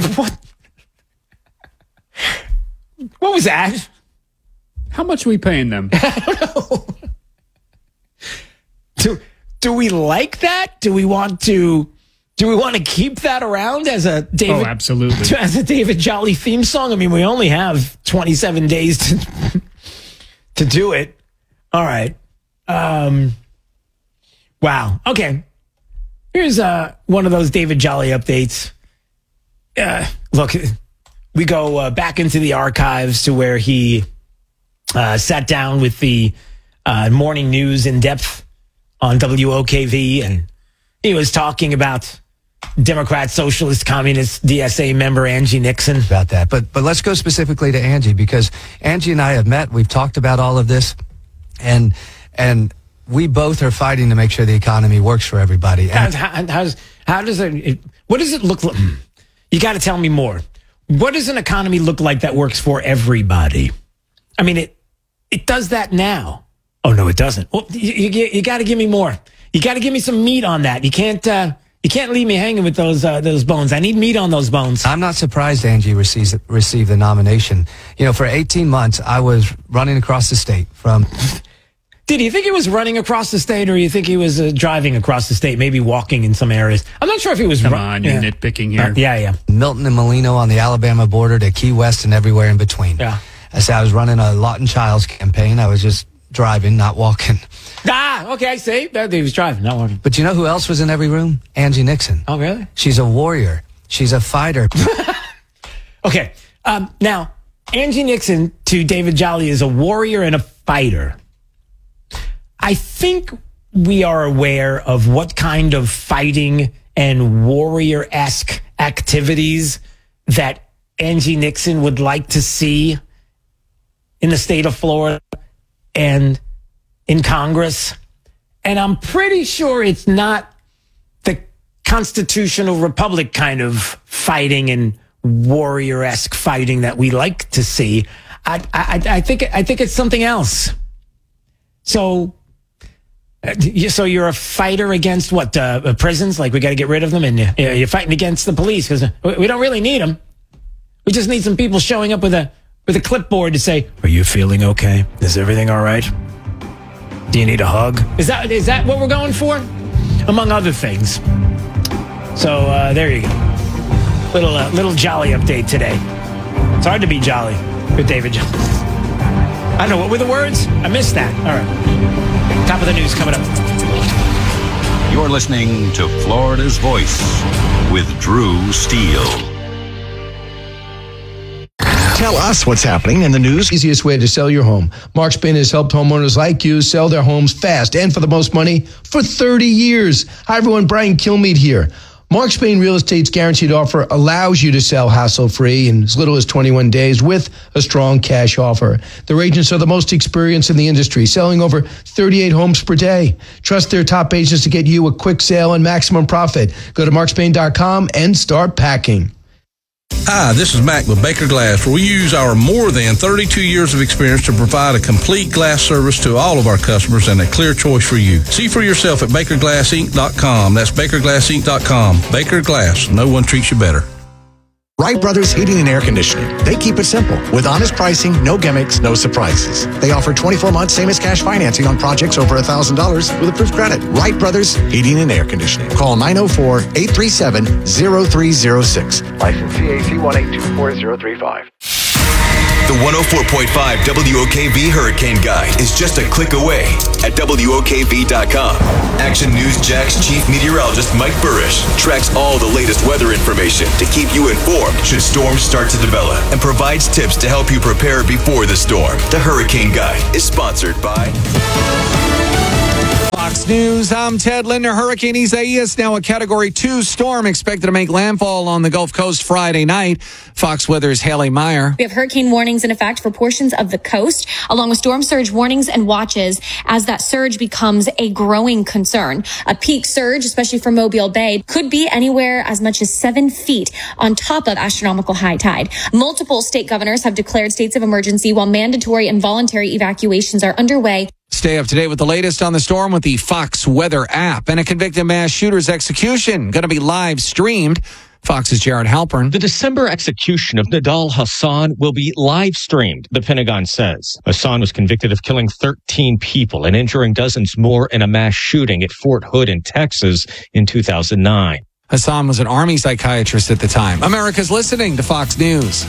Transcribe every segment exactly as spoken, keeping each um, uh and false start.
What? What was that? How much are we paying them? I don't know. Do, do we like that? Do we want to do we want to keep that around as a David Oh, absolutely. as a David Jolly theme song? I mean, we only have twenty-seven days to to do it. All right. Um Wow. Okay. Here's uh one of those David Jolly updates. Uh look, we go uh, back into the archives to where he uh, sat down with the uh, morning news in depth on W O K V, and he was talking about Democrat, Socialist, Communist, D S A member Angie Nixon. About that. But but let's go specifically to Angie, because Angie and I have met. We've talked about all of this, and and we both are fighting to make sure the economy works for everybody. And How, how's, how does it, what does it look like? You got to tell me more. What does an economy look like that works for everybody? I mean, it it does that now. Oh, no, it doesn't. Well, you, you, you got to give me more. You got to give me some meat on that. You can't uh, you can't leave me hanging with those uh, those bones. I need meat on those bones. I'm not surprised Angie receives, received the nomination. You know, for eighteen months, I was running across the state from... Did you think he was running across the state, or you think he was uh, driving across the state, maybe walking in some areas? I'm not sure if he was... Come ru- on, you're yeah. nitpicking here. Uh, yeah, yeah. Milton and Molino on the Alabama border to Key West and everywhere in between. Yeah. I said I was running a Lawton Childs campaign. I was just driving, not walking. Ah, okay, I see. That- He was driving, not walking. But you know who else was in every room? Angie Nixon. Oh, really? She's a warrior. She's a fighter. Okay. Um, now, Angie Nixon to David Jolly is a warrior and a fighter. I think we are aware of what kind of fighting and warrior-esque activities that Angie Nixon would like to see in the state of Florida and in Congress. And I'm pretty sure it's not the constitutional republic kind of fighting and warrior-esque fighting that we like to see. I, I, I think I think it's something else. So, uh, you- so you're a fighter against what? Uh, prisons? Like we got to get rid of them, and uh, you're fighting against the police because we don't really need them. We just need some people showing up with a with a clipboard to say, "Are you feeling okay? Is everything all right? Do you need a hug?" Is that is that what we're going for? Among other things. So uh, there you go. Little uh, little Jolly update today. It's hard to be jolly with David Jolly. I don't know, what were the words? I missed that. All right. Top of the news coming up. You're listening to Florida's Voice with Drew Steele. Tell us what's happening in the news. Easiest way to sell your home. Mark Spain has helped homeowners like you sell their homes fast and for the most money for thirty years. Hi, everyone. Brian Kilmeade here. Mark Spain Real Estate's guaranteed offer allows you to sell hassle-free in as little as twenty-one days with a strong cash offer. Their agents are the most experienced in the industry, selling over thirty-eight homes per day. Trust their top agents to get you a quick sale and maximum profit. Go to mark spain dot com and start packing. Hi, this is Mac with Baker Glass, where we use our more than thirty-two years of experience to provide a complete glass service to all of our customers and a clear choice for you. See for yourself at baker glass inc dot com. That's baker glass inc dot com. Baker Glass, no one treats you better. Wright Brothers Heating and Air Conditioning. They keep it simple with honest pricing, no gimmicks, no surprises. They offer twenty-four months same as cash financing on projects over one thousand dollars with approved credit. Wright Brothers Heating and Air Conditioning. Call nine oh four, eight three seven, zero three zero six. License C A C one eight two four zero three five. The one oh four point five W O K V Hurricane Guide is just a click away at W O K V dot com. Action News Jack's chief meteorologist Mike Burrish tracks all the latest weather information to keep you informed should storms start to develop and provides tips to help you prepare before the storm. The Hurricane Guide is sponsored by Fox News, I'm Ted Linder. Hurricane Isaias, now a Category two storm, expected to make landfall on the Gulf Coast Friday night. Fox Weather's Haley Meyer. We have hurricane warnings in effect for portions of the coast, along with storm surge warnings and watches as that surge becomes a growing concern. A peak surge, especially for Mobile Bay, could be anywhere as much as seven feet on top of astronomical high tide. Multiple state governors have declared states of emergency while mandatory and voluntary evacuations are underway. Stay up to date with the latest on the storm with the Fox Weather app. And a convicted mass shooter's execution going to be live streamed. Fox's Jared Halpern. The December execution of Nidal Hasan will be live streamed, the Pentagon says. Hasan was convicted of killing thirteen people and injuring dozens more in a mass shooting at Fort Hood in Texas in two thousand nine. Hasan was an Army psychiatrist at the time. America's listening to Fox News.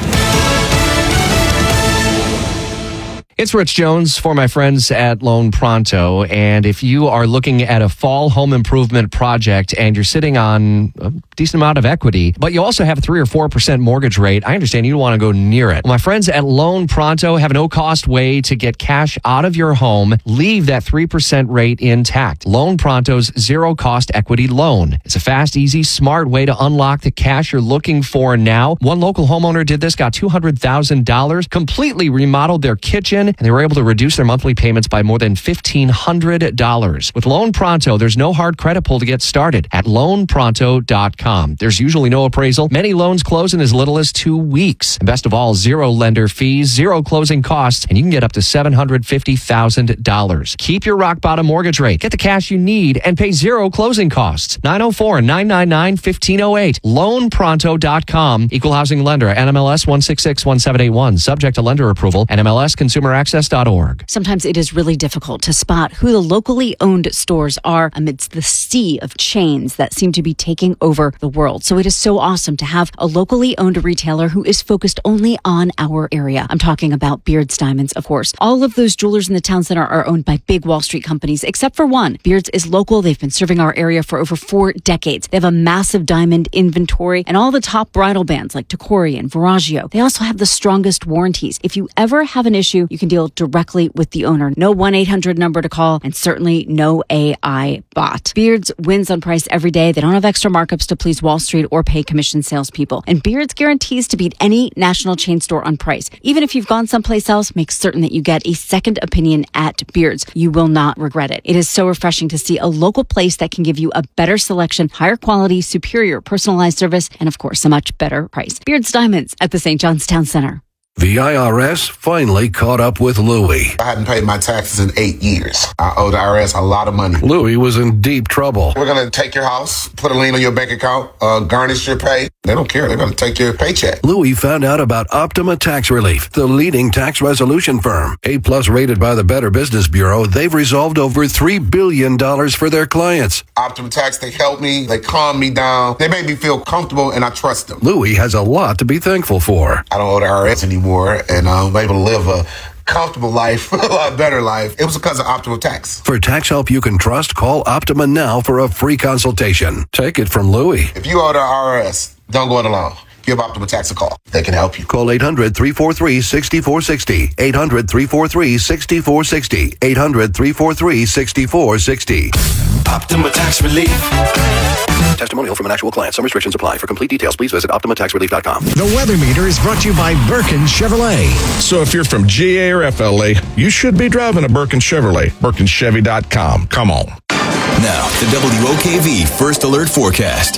It's Rich Jones for my friends at Loan Pronto. And if you are looking at a fall home improvement project and you're sitting on a decent amount of equity, but you also have a three or four percent mortgage rate, I understand you don't want to go near it. Well, my friends at Loan Pronto have a no-cost way to get cash out of your home, leave that three percent rate intact. Loan Pronto's zero-cost equity loan. It's a fast, easy, smart way to unlock the cash you're looking for now. One local homeowner did this, got two hundred thousand dollars, completely remodeled their kitchen, and they were able to reduce their monthly payments by more than fifteen hundred dollars. With Loan Pronto, there's no hard credit pull to get started at loan pronto dot com. There's usually no appraisal. Many loans close in as little as two weeks. And best of all, zero lender fees, zero closing costs, and you can get up to seven hundred fifty thousand dollars. Keep your rock bottom mortgage rate. Get the cash you need and pay zero closing costs. nine oh four, nine nine nine, one five oh eight. loan pronto dot com. Equal housing lender. N M L S one six six one seven eight one. Subject to lender approval. N M L S consumer access dot org. Sometimes it is really difficult to spot who the locally owned stores are amidst the sea of chains that seem to be taking over the world. So it is so awesome to have a locally owned retailer who is focused only on our area. I'm talking about Beards Diamonds, of course. All of those jewelers in the town center are owned by big Wall Street companies, except for one. Beards is local. They've been serving our area for over four decades. They have a massive diamond inventory and all the top bridal bands like Tacori and Veragio. They also have the strongest warranties. If you ever have an issue, you can deal directly with the owner. No one eight hundred number to call, and certainly no A I bot. Beards wins on price every day. They don't have extra markups to please Wall Street or pay commission salespeople. And Beards guarantees to beat any national chain store on price. Even if you've gone someplace else, make certain that you get a second opinion at Beards. You will not regret it. It is so refreshing to see a local place that can give you a better selection, higher quality, superior personalized service, and of course, a much better price. Beards Diamonds at the Saint John's Town Center. The I R S finally caught up with Louie. I hadn't paid my taxes in eight years. I owe the I R S a lot of money. Louie was in deep trouble. We're going to take your house, put a lien on your bank account, uh, garnish your pay. They don't care. They're going to take your paycheck. Louie found out about Optima Tax Relief, the leading tax resolution firm. A-plus rated by the Better Business Bureau, they've resolved over three billion dollars for their clients. Optima Tax, they helped me. They calmed me down. They made me feel comfortable, and I trust them. Louie has a lot to be thankful for. I don't owe the I R S anymore. And I'm able to live a comfortable life, a lot better life. It was because of Optima Tax. For tax help you can trust, call Optima now for a free consultation. Take it from Louie. If you owe the I R S, don't go it alone. Give Optima Tax a call. They can help you. Call eight hundred, three four three, six four six zero. eight hundred, three four three, six four six zero. eight hundred, three four three, six four six zero. Optima Tax Relief. Testimonial from an actual client. Some restrictions apply. For complete details, please visit optima tax relief dot com. The Weather Meter is brought to you by Birkin Chevrolet. So if you're from G A or F L A, you should be driving a Birkin Chevrolet. Birkin Chevy dot com. Come on. Now, the W O K V First Alert Forecast.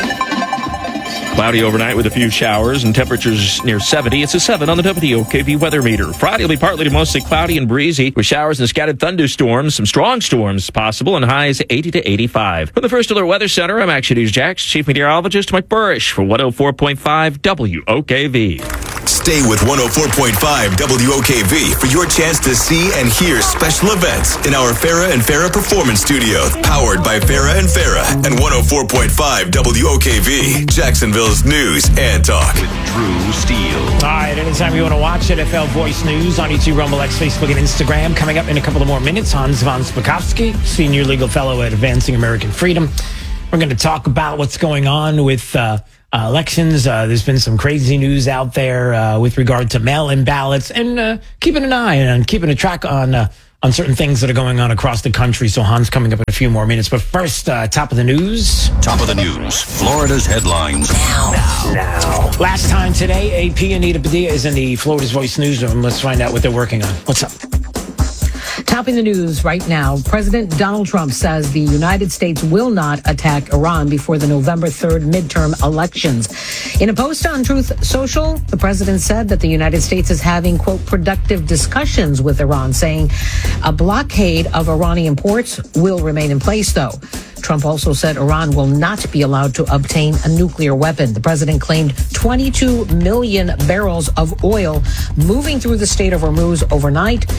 Cloudy overnight with a few showers and temperatures near seventy. It's a seven on the W O K V weather meter. Friday will be partly to mostly cloudy and breezy with showers and scattered thunderstorms. Some strong storms possible and highs eighty to eighty-five. From the First Alert Weather Center, I'm Action News Jax Chief Meteorologist Mike Burrish for one oh four point five W O K V. Stay with one oh four point five W O K V for your chance to see and hear special events in our Farrah and Farrah Performance Studio, powered by Farrah and Farrah and one oh four point five W O K V, Jacksonville's news and talk. With Drew Steele. All right, anytime you want to watch N F L Voice News on YouTube, Rumble, X, Facebook, and Instagram. Coming up in a couple of more minutes, Hans von Spakovsky, Senior Legal Fellow at Advancing American Freedom. We're going to talk about what's going on with uh, uh, elections. Uh, there's been some crazy news out there uh, with regard to mail-in ballots, and uh, keeping an eye and keeping a track on uh, on certain things that are going on across the country. So Hans coming up in a few more minutes. But first, uh, top of the news. Top of the news. Florida's headlines. Now, now, now. Last time today, A P Anita Padilla is in the Florida's Voice newsroom. Let's find out what they're working on. What's up? Topping the news right now, President Donald Trump says the United States will not attack Iran before the November third midterm elections. In a post on Truth Social, the president said that the United States is having, quote, productive discussions with Iran, saying a blockade of Iranian ports will remain in place, though. Trump also said Iran will not be allowed to obtain a nuclear weapon. The president claimed twenty-two million barrels of oil moving through the state of Hormuz overnight.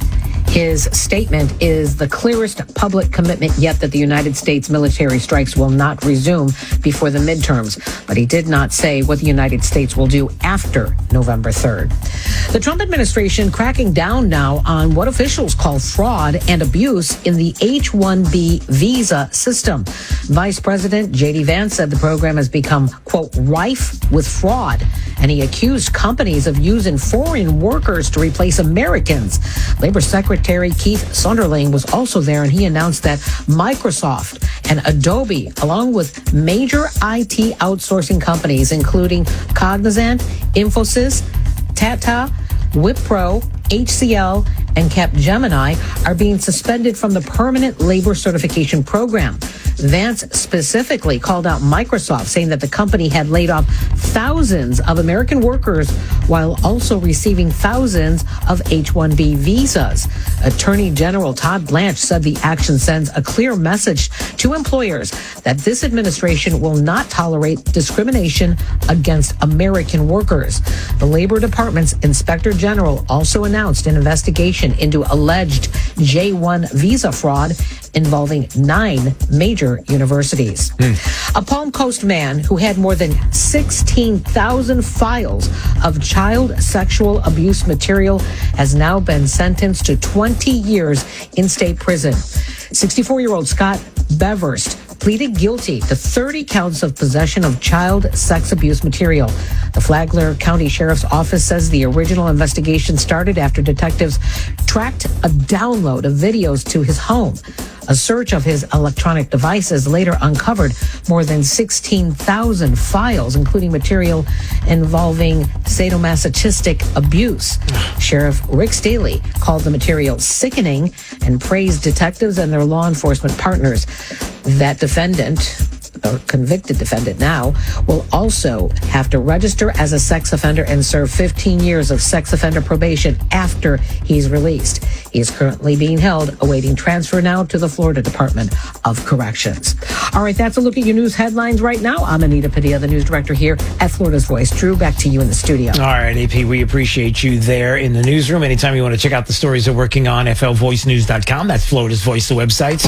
His statement is the clearest public commitment yet that the United States military strikes will not resume before the midterms, but he did not say what the United States will do after November third. The Trump administration cracking down now on what officials call fraud and abuse in the H one B visa system. Vice President J D Vance said the program has become, quote, rife with fraud, and he accused companies of using foreign workers to replace Americans. Labor Secretary Keith Sonderling was also there, and he announced that Microsoft and Adobe, along with major I T outsourcing companies, including Cognizant, Infosys, Tata, Wipro, H C L, and Capgemini, are being suspended from the permanent labor certification program. Vance specifically called out Microsoft, saying that the company had laid off thousands of American workers while also receiving thousands of H one B visas. Attorney General Todd Blanche said the action sends a clear message to employers that this administration will not tolerate discrimination against American workers. The Labor Department's Inspector General also announced an investigation into alleged J one visa fraud involving nine major universities. Mm. A Palm Coast man who had more than sixteen thousand files of child sexual abuse material has now been sentenced to twenty years in state prison. sixty-four-year-old Scott Beverst pleaded guilty to thirty counts of possession of child sex abuse material. The Flagler County Sheriff's Office says the original investigation started after detectives tracked a download of videos to his home. A search of his electronic devices later uncovered more than sixteen thousand files, including material involving sadomasochistic abuse. Sheriff Rick Staley called the material sickening and praised detectives and their law enforcement partners. That defendant, or convicted defendant now, will also have to register as a sex offender and serve fifteen years of sex offender probation after he's released. He is currently being held, awaiting transfer now to the Florida Department of Corrections. All right, that's a look at your news headlines right now. I'm Anita Padilla, the news director here at Florida's Voice. Drew, back to you in the studio. All right, A P, we appreciate you there in the newsroom. Anytime you want to check out the stories we're working on, F L voice news dot com. That's Florida's Voice, the website.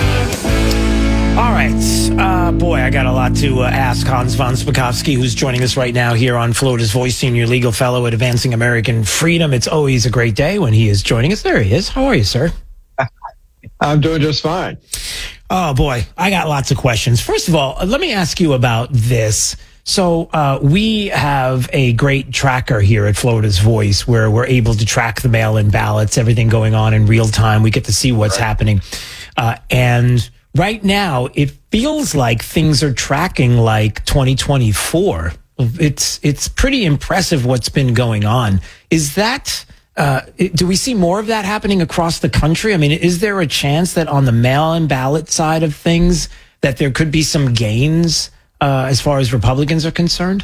All right. Uh, boy, I got a lot to uh, ask Hans von Spakovsky, who's joining us right now here on Florida's Voice, senior legal fellow at Advancing American Freedom. It's always a great day when he is joining us. There he is. How are you, sir? I'm doing just fine. Oh, boy. I got lots of questions. First of all, let me ask you about this. So uh, we have a great tracker here at Florida's Voice where we're able to track the mail-in ballots, everything going on in real time. We get to see what's right. happening. Uh, and... Right now, it feels like things are tracking like twenty twenty-four. It's it's pretty impressive what's been going on. Is that, uh, do we see more of that happening across the country? I mean, is there a chance that on the mail-in ballot side of things that there could be some gains uh, as far as Republicans are concerned?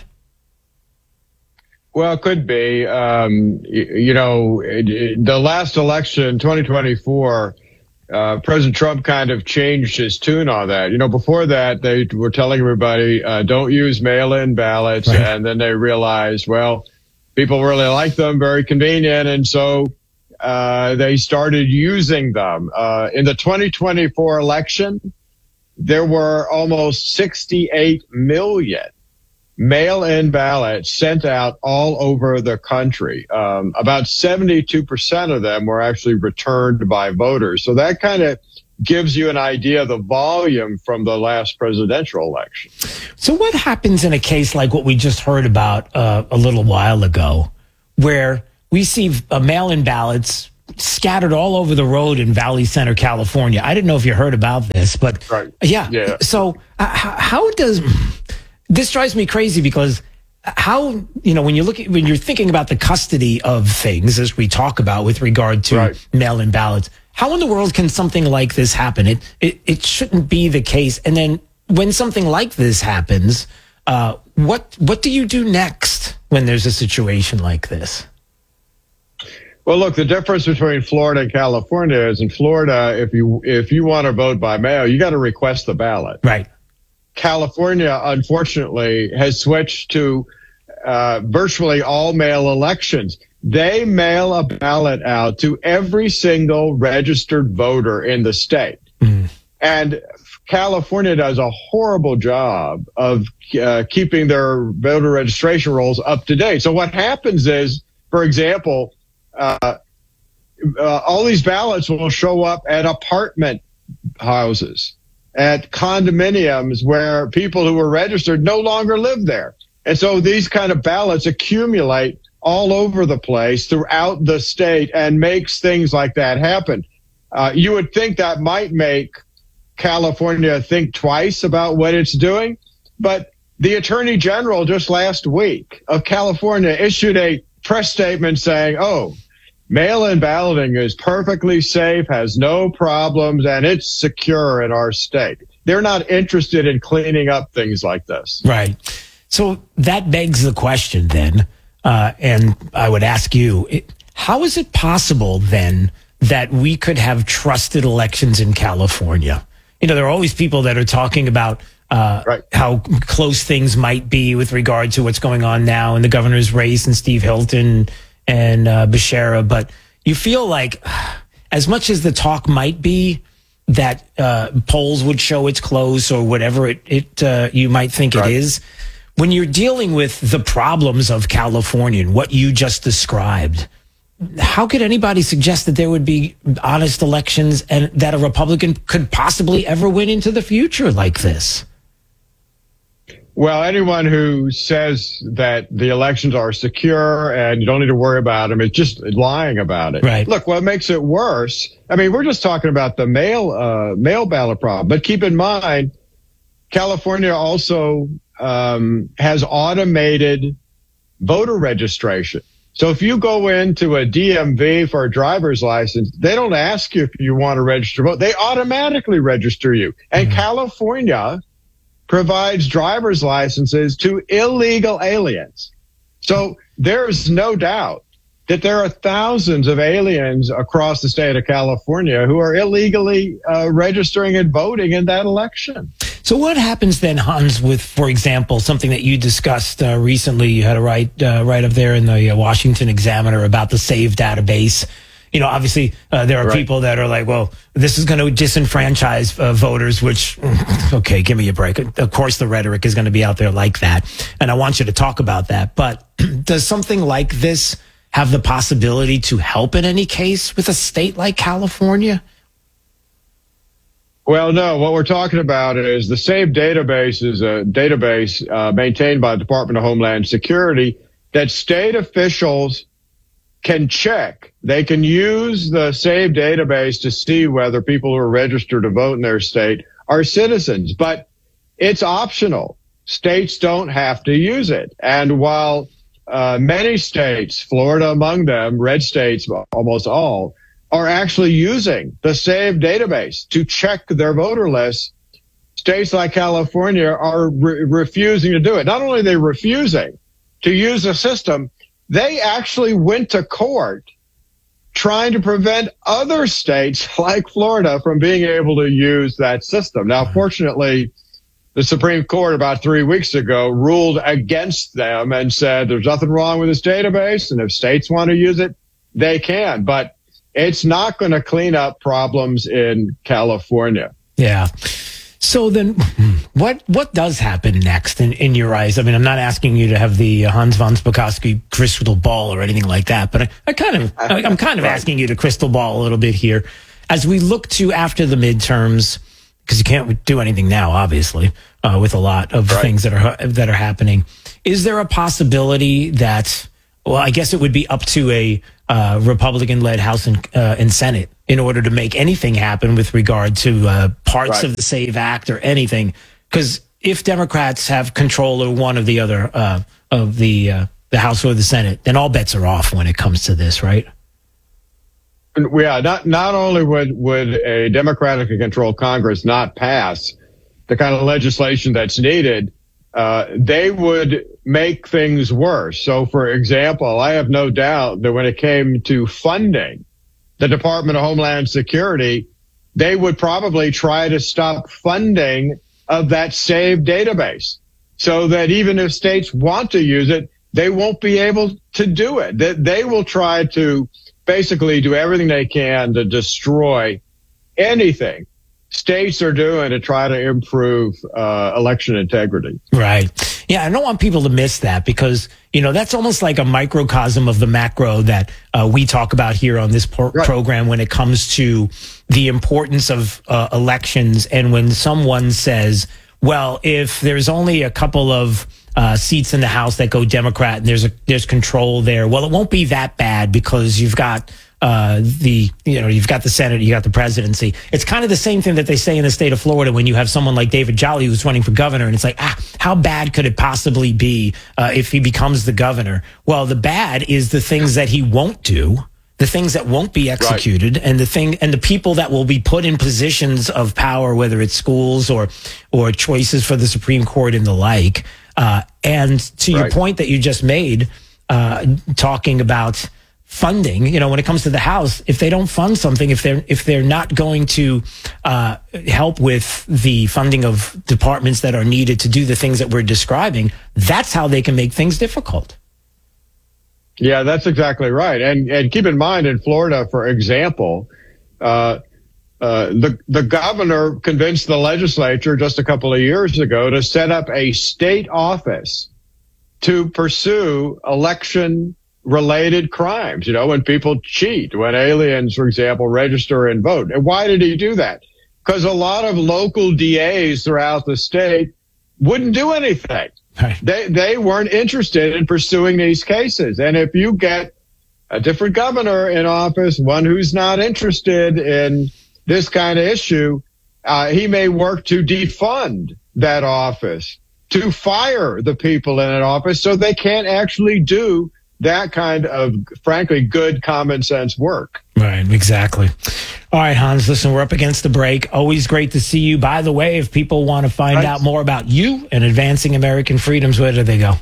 Well, it could be. Um, you, you know, it, it, the last election, twenty twenty-four, Uh, President Trump kind of changed his tune on that. You know, before that, they were telling everybody, uh, don't use mail-in ballots. Right. And then they realized, well, people really like them, very convenient. And so uh, they started using them. Uh, in the twenty twenty-four election, there were almost sixty-eight million mail-in ballots sent out all over the country. Um, about seventy-two percent of them were actually returned by voters. So that kind of gives you an idea of the volume from the last presidential election. So what happens in a case like what we just heard about uh, a little while ago, where we see uh, mail-in ballots scattered all over the road in Valley Center, California? I didn't know if you heard about this, but right. yeah. yeah. So uh, how does... This drives me crazy because how, you know, when you look at, when you're thinking about the custody of things, as we talk about with regard to right. mail-in ballots, how in the world can something like this happen? It, it, it shouldn't be the case. And then when something like this happens, uh, what, what do you do next when there's a situation like this? Well, look, the difference between Florida and California is in Florida, if you if you want to vote by mail, you got to request the ballot. Right. California, unfortunately, has switched to uh, virtually all mail elections. They mail a ballot out to every single registered voter in the state. Mm. And California does a horrible job of uh, keeping their voter registration rolls up to date. So what happens is, for example, Uh, uh, all these ballots will show up at apartment houses, at condominiums where people who were registered no longer live there. And so these kind of ballots accumulate all over the place throughout the state and makes things like that happen. Uh, you would think that might make California think twice about what it's doing, but the Attorney General just last week of California issued a press statement saying, oh, mail-in balloting is perfectly safe, has no problems, and it's secure in our state. They're not interested in cleaning up things like this. Right. So that begs the question then, uh, and I would ask you, it, how is it possible then that we could have trusted elections in California? You know, there are always people that are talking about uh, right. how close things might be with regard to what's going on now in the governor's race and Steve Hilton and uh, Becerra, but you feel like as much as the talk might be that uh, polls would show it's close or whatever it, it uh, you might think right. it is, when you're dealing with the problems of California and what you just described, how could anybody suggest that there would be honest elections and that a Republican could possibly ever win into the future like this? Well, anyone who says that the elections are secure and you don't need to worry about them is just lying about it. Right. Look, what makes it worse, I mean, we're just talking about the mail, uh, mail ballot problem. But keep in mind, California also um, has automated voter registration. So if you go into a D M V for a driver's license, they don't ask you if you want to register vote. They automatically register you. And mm-hmm. California provides driver's licenses to illegal aliens. So there's no doubt that there are thousands of aliens across the state of California who are illegally uh, registering and voting in that election. So what happens then, Hans, with, for example, something that you discussed uh, recently? You had a write, uh, right up there in the uh, Washington Examiner about the SAVE database. You know, obviously, uh, there are right. people that are like, well, this is going to disenfranchise uh, voters, which, okay, give me a break. Of course, the rhetoric is going to be out there like that. And I want you to talk about that. But does something like this have the possibility to help in any case with a state like California? Well, no, what we're talking about is the SAVE database is a database uh, maintained by the Department of Homeland Security that state officials can check. They can use the SAVE database to see whether people who are registered to vote in their state are citizens, but it's optional. States don't have to use it. And while uh, many states, Florida among them, red states, almost all, are actually using the SAVE database to check their voter lists, states like California are re- refusing to do it. Not only are they refusing to use the system, they actually went to court trying to prevent other states like Florida from being able to use that system. Now, fortunately, the Supreme Court about three weeks ago ruled against them and said there's nothing wrong with this database, and if states want to use it, they can. But it's not going to clean up problems in California. Yeah. So then what what does happen next in, in your eyes? I mean, I'm not asking you to have the Hans von Spakovsky crystal ball or anything like that, but I, I kind of, I'm kind of asking you to crystal ball a little bit here. As we look to after the midterms, because you can't do anything now, obviously, uh, with a lot of right. things that are that are happening, is there a possibility that, well, I guess it would be up to a uh, Republican-led House and, uh, and Senate in order to make anything happen with regard to uh, parts right. of the SAVE Act or anything? Because if Democrats have control of one or the other uh, of the uh, the House or the Senate, then all bets are off when it comes to this, right? yeah, not not only would would a democratically controlled Congress not pass the kind of legislation that's needed, uh, they would make things worse. So, for example, I have no doubt that when it came to funding the Department of Homeland Security, they would probably try to stop funding of that SAVE database, so that even if states want to use it, they won't be able to do it. They, they will try to basically do everything they can to destroy anything states are doing to try to improve uh, election integrity. Right. Yeah, I don't want people to miss that because, you know, that's almost like a microcosm of the macro that uh, we talk about here on this por- right. program when it comes to the importance of uh, elections. And when someone says, well, if there's only a couple of uh, seats in the House that go Democrat and there's a, there's control there, well, it won't be that bad because you've got uh, the, you know, you've got the Senate, you got the presidency. It's kind of the same thing that they say in the state of Florida when you have someone like David Jolly who's running for governor. And it's like, ah, how bad could it possibly be uh, if he becomes the governor? Well, the bad is the things that he won't do, the things that won't be executed, right. and the thing and the people that will be put in positions of power, whether it's schools or or choices for the Supreme Court and the like. Uh, and to right. your point that you just made, uh, talking about funding, you know, when it comes to the House, if they don't fund something, if they're if they're not going to uh, help with the funding of departments that are needed to do the things that we're describing, that's how they can make things difficult. Yeah, that's exactly right. And and keep in mind, in Florida, for example, uh, uh, the the governor convinced the legislature just a couple of years ago to set up a state office to pursue election related crimes, you know, when people cheat, when aliens, for example, register and vote. And why did he do that? Because a lot of local D As throughout the state wouldn't do anything. Right. They they weren't interested in pursuing these cases. And if you get a different governor in office, one who's not interested in this kind of issue, uh, he may work to defund that office, to fire the people in an office so they can't actually do that kind of, frankly, good common sense work. Right, exactly. All right, Hans, listen, we're up against the break. Always great to see you. By the way, if people want to find right. out more about you and advancing American freedoms, where do they go?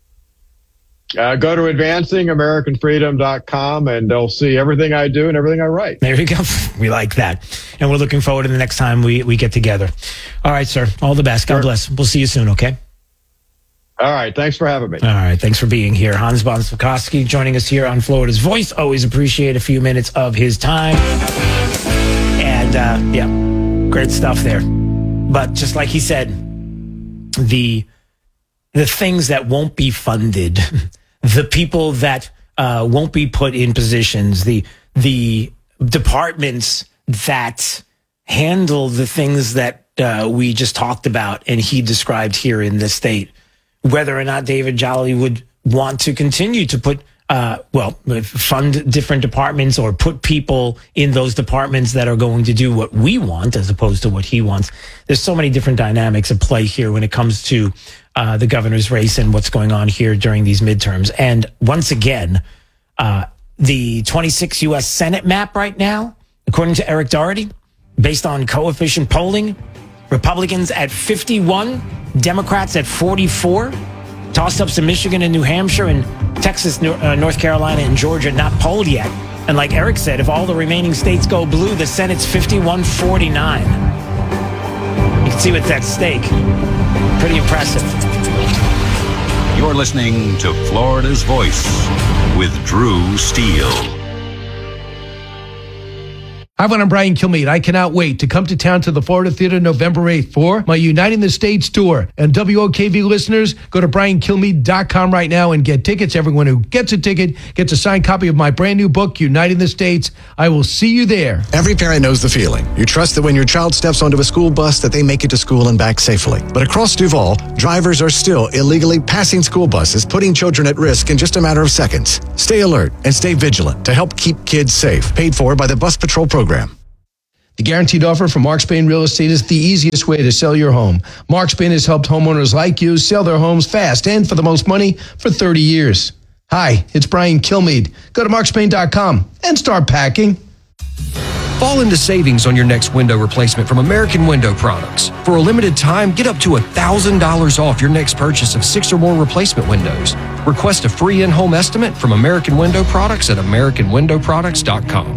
Uh, go to advancing american freedom dot com and they'll see everything I do and everything I write. There you go. We like that. And we're looking forward to the next time we, we get together. All right, sir. All the best. God sure. bless. We'll see you soon, okay? All right. Thanks for having me. All right. Thanks for being here. Hans von Spakovsky joining us here on Florida's Voice. Always appreciate a few minutes of his time. And, uh, yeah, great stuff there. But just like he said, the the things that won't be funded, the people that uh, won't be put in positions, the the departments that handle the things that uh, we just talked about and he described here in the state, whether or not David Jolly would want to continue to put, uh, well, fund different departments or put people in those departments that are going to do what we want as opposed to what he wants. There's so many different dynamics at play here when it comes to uh, the governor's race and what's going on here during these midterms. And once again, uh, the twenty-six U S Senate map right now, according to Eric Doherty, based on coefficient polling, Republicans at fifty-one, Democrats at forty-four, toss-ups in Michigan and New Hampshire and Texas, uh, North Carolina, and Georgia not polled yet. And like Eric said, if all the remaining states go blue, the Senate's fifty-one forty-nine. You can see what's at stake. Pretty impressive. You're listening to Florida's Voice with Drew Steele. Hi, everyone, I'm Brian Kilmeade. I cannot wait to come to town to the Florida Theater November eighth for my Uniting the States tour. And W O K V listeners, go to brian kilmeade dot com right now and get tickets. Everyone who gets a ticket gets a signed copy of my brand new book, Uniting the States. I will see you there. Every parent knows the feeling. You trust that when your child steps onto a school bus that they make it to school and back safely. But across Duval, drivers are still illegally passing school buses, putting children at risk in just a matter of seconds. Stay alert and stay vigilant to help keep kids safe. Paid for by the Bus Patrol Program. The guaranteed offer from Mark Spain Real Estate is the easiest way to sell your home. Mark Spain has helped homeowners like you sell their homes fast and for the most money for thirty years. Hi, it's Brian Kilmeade. Go to mark spain dot com and start packing. Fall into savings on your next window replacement from American Window Products. For a limited time, get up to one thousand dollars off your next purchase of six or more replacement windows. Request a free in-home estimate from American Window Products at american window products dot com.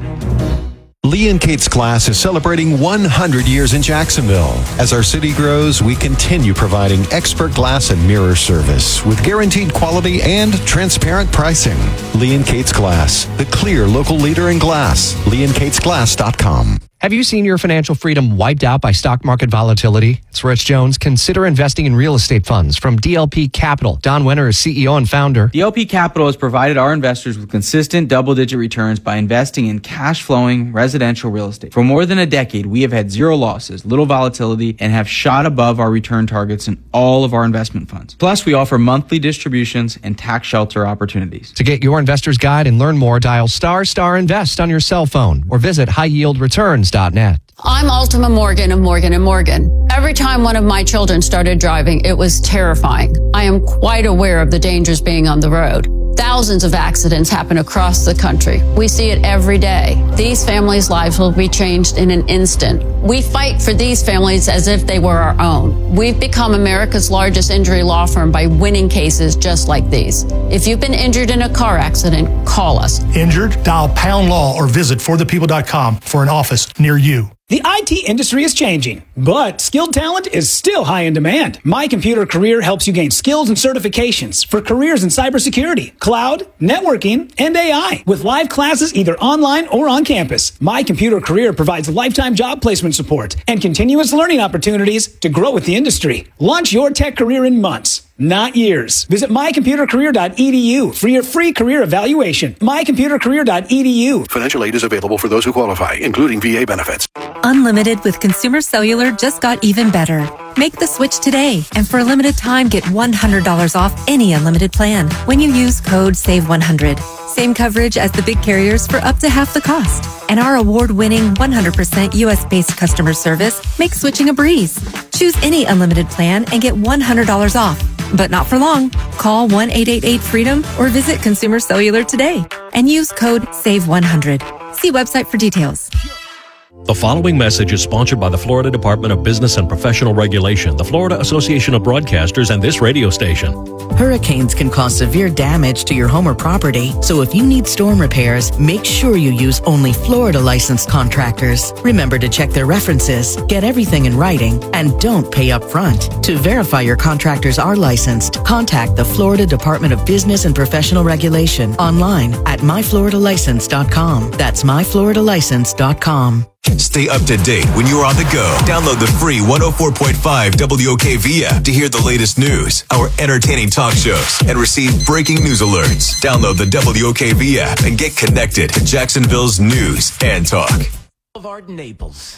Lee and Kate's Glass is celebrating one hundred years in Jacksonville. As our city grows, we continue providing expert glass and mirror service with guaranteed quality and transparent pricing. Lee and Kate's Glass, the clear local leader in glass. lee and kates glass dot com. Have you seen your financial freedom wiped out by stock market volatility? It's Rich Jones. Consider investing in real estate funds from D L P Capital. Don Wenner is C E O and founder. D L P Capital has provided our investors with consistent double-digit returns by investing in cash-flowing residential real estate. For more than a decade, we have had zero losses, little volatility, and have shot above our return targets in all of our investment funds. Plus, we offer monthly distributions and tax shelter opportunities. To get your investor's guide and learn more, dial star star invest on your cell phone or visit high yield returns dot net. I'm Ultima Morgan of Morgan and Morgan. Every time one of my children started driving, it was terrifying. I am quite aware of the dangers being on the road. Thousands of accidents happen across the country. We see it every day. These families' lives will be changed in an instant. We fight for these families as if they were our own. We've become America's largest injury law firm by winning cases just like these. If you've been injured in a car accident, call us. Injured? Dial pound law or visit for the people dot com for an office near you. The I T industry is changing, but skilled talent is still high in demand. My Computer Career helps you gain skills and certifications for careers in cybersecurity, cloud, networking, and A I. With live classes either online or on campus, My Computer Career provides lifetime job placement support and continuous learning opportunities to grow with the industry. Launch your tech career in months, not years. Visit my computer career dot e d u for your free career evaluation. my computer career dot e d u. Financial aid is available for those who qualify, including V A benefits. Unlimited with Consumer Cellular just got even better. Make the switch today, and for a limited time, get one hundred dollars off any unlimited plan when you use code save one hundred. Same coverage as the big carriers for up to half the cost. And our award-winning one hundred percent U S-based customer service makes switching a breeze. Choose any unlimited plan and get one hundred dollars off. But not for long. Call one eight eight eight freedom or visit Consumer Cellular today and use code save one hundred. See website for details. The following message is sponsored by the Florida Department of Business and Professional Regulation, the Florida Association of Broadcasters, and this radio station. Hurricanes can cause severe damage to your home or property, so if you need storm repairs, make sure you use only Florida licensed contractors. Remember to check their references, get everything in writing, and don't pay up front. To verify your contractors are licensed, contact the Florida Department of Business and Professional Regulation online at my florida license dot com. That's my florida license dot com. Stay up to date when you're on the go. Download the free one oh four point five W O K V app to hear the latest news, our entertaining talk shows, and receive breaking news alerts. Download the W O K V app and get connected to Jacksonville's news and talk. Boulevard, Naples.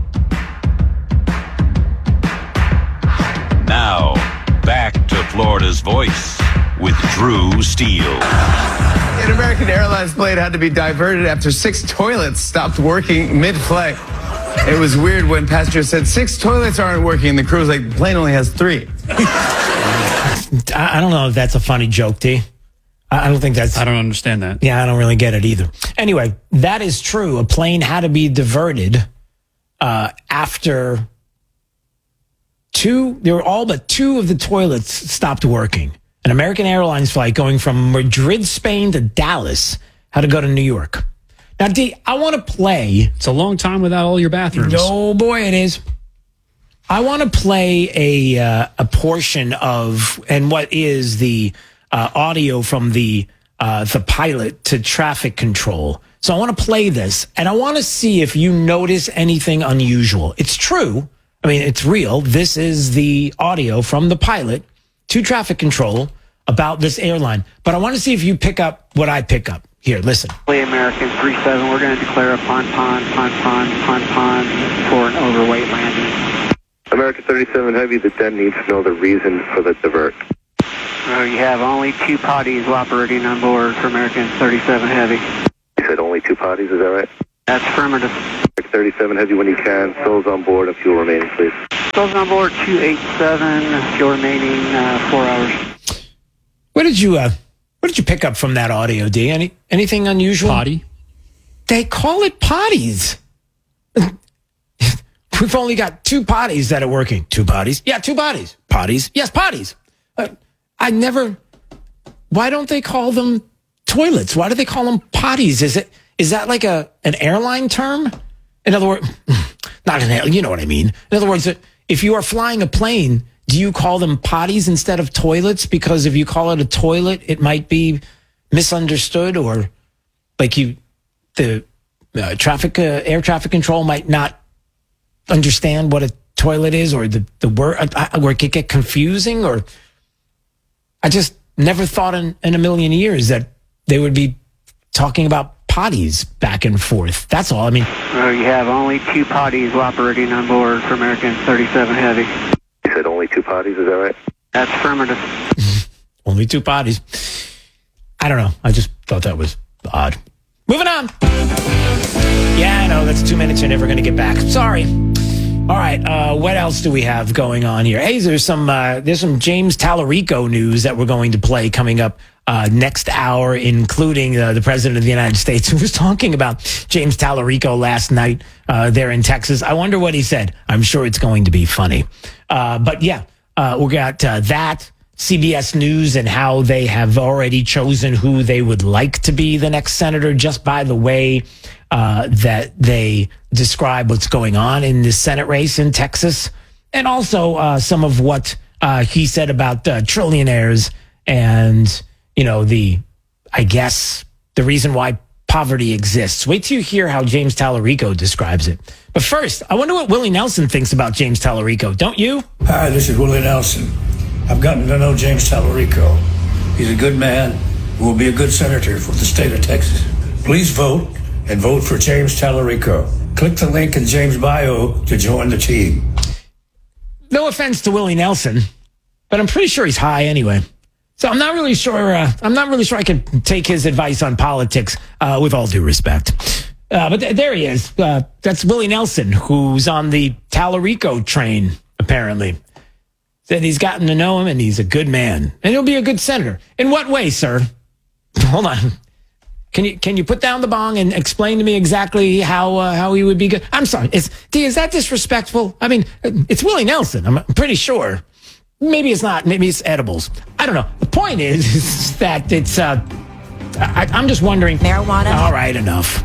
Now, back to Florida's Voice with Drew Steele. An American Airlines plane had to be diverted after six toilets stopped working mid-flight. It was weird when passengers said, six toilets aren't working, and the crew was like, the plane only has three. I don't know if that's a funny joke, T. I don't think that's... I don't understand that. Yeah, I don't really get it either. Anyway, that is true. A plane had to be diverted uh, after two... There were all but two of the toilets stopped working. An American Airlines flight going from Madrid, Spain to Dallas had to go to New York. Now, D, I want to play... It's a long time without all your bathrooms. No, boy, it is. I want to play a uh, a portion of, and what is the uh, audio from the uh, the pilot to traffic control. So I want to play this, and I want to see if you notice anything unusual. It's true. I mean, it's real. This is the audio from the pilot to traffic control about this airline. But I want to see if you pick up what I pick up. Here, listen. American three seven, we're going to declare a pon pon, pon pon, pon pon for an overweight landing. American thirty-seven Heavy, the den needs to know the reason for the divert. Uh, you have only two potties operating on board for American thirty-seven Heavy. You said only two potties, is that right? That's affirmative. American thirty-seven Heavy, when you can, souls on board and fuel remaining, please. Souls on board, two eighty-seven, fuel remaining, uh, four hours. What did you, uh, what did you pick up from that audio, D? Any, anything unusual? Potty. They call it potties. We've only got two potties that are working. Two potties? Yeah, two potties. Potties? Yes, potties. Uh, I never... Why don't they call them toilets? Why do they call them potties? Is it is that like a an airline term? In other words, not an airline, you know what I mean. In other words, if you are flying a plane, do you call them potties instead of toilets? Because if you call it a toilet, it might be misunderstood, or like you, the uh, traffic, uh, air traffic control might not understand what a toilet is, or the, the word, uh, or it could get confusing, or I just never thought in, in a million years that they would be talking about potties back and forth. That's all. I mean, well, you have only two potties operating on board for American thirty-seven Heavy. You said only two potties, is that right? That's affirmative. Only two potties. I don't know. I just thought that was odd. Moving on. Yeah, I know. That's two minutes you're never going to get back. Sorry. All right. Uh, what else do we have going on here? Hey, there's some uh, there's some James Tallarico news that we're going to play coming up uh, next hour, including uh, the president of the United States, who was talking about James Tallarico last night uh, there in Texas. I wonder what he said. I'm sure it's going to be funny. Uh, but yeah, uh, we got uh, that. C B S News and how they have already chosen who they would like to be the next senator just by the way uh, that they describe what's going on in the Senate race in Texas. And also uh, some of what uh, he said about uh, trillionaires and, you know, the, I guess, the reason why poverty exists. Wait till you hear how James Tallarico describes it. But first, I wonder what Willie Nelson thinks about James Tallarico. Don't you? Hi, this is Willie Nelson. I've gotten to know James Tallarico. He's a good man who will be a good senator for the state of Texas. Please vote and vote for James Tallarico. Click the link in James' bio to join the team. No offense to Willie Nelson, but I'm pretty sure he's high anyway. So I'm not really sure. Uh, I'm not really sure I can take his advice on politics uh, with all due respect. Uh, but th- there he is. Uh, that's Willie Nelson, who's on the Tallarico train, apparently. Said he's gotten to know him and he's a good man and he'll be a good senator. In what way, sir? Hold on. Can you can you put down the bong and explain to me exactly how uh, how he would be good? I'm sorry. Is D, is that disrespectful? I mean, it's Willie Nelson. I'm pretty sure. Maybe it's not. Maybe it's edibles. I don't know. The point is, is that it's. Uh, I, I'm just wondering. Marijuana. All right, enough.